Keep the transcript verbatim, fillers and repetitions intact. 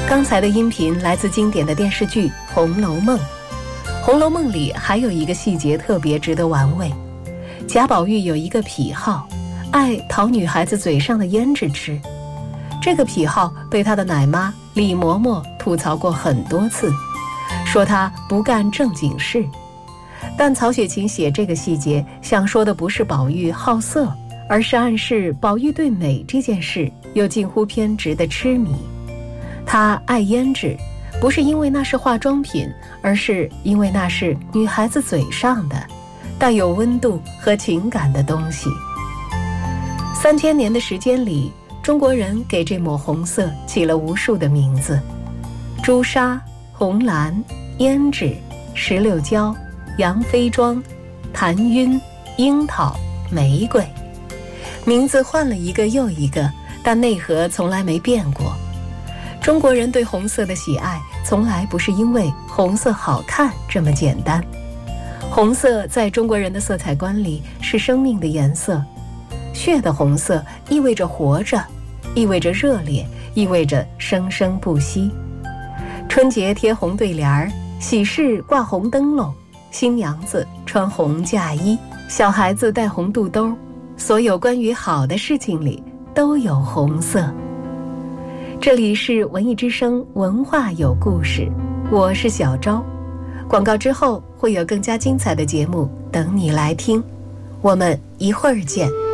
刚才的音频来自经典的电视剧《红楼梦》。《红楼梦》里还有一个细节特别值得玩味，贾宝玉有一个癖好，爱讨女孩子嘴上的胭脂吃。这个癖好被他的奶妈李嬷嬷吐槽过很多次，说他不干正经事。但曹雪芹写这个细节，想说的不是宝玉好色，而是暗示宝玉对美这件事有近乎偏执的痴迷。他爱胭脂，不是因为那是化妆品，而是因为那是女孩子嘴上的带有温度和情感的东西。三千年的时间里，中国人给这抹红色起了无数的名字：朱砂、红蓝、胭脂、石榴胶、杨妃妆、檀晕、樱桃、玫瑰。名字换了一个又一个，但内核从来没变过。中国人对红色的喜爱从来不是因为红色好看这么简单。红色在中国人的色彩观里是生命的颜色，血的红色意味着活着，意味着热烈，意味着生生不息。春节贴红对联儿，喜事挂红灯笼，新娘子穿红嫁衣，小孩子戴红肚兜，所有关于好的事情里都有红色。这里是文艺之声，文化有故事，我是小昭。广告之后会有更加精彩的节目等你来听，我们一会儿见。